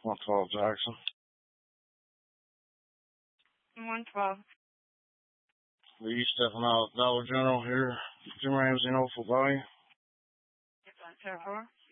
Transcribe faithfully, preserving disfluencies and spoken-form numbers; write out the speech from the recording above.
one twelve Jackson. one twelve. Lee stepping out Dollar General here. Jim Ramsey, Norfolk Valley. It's on zero four.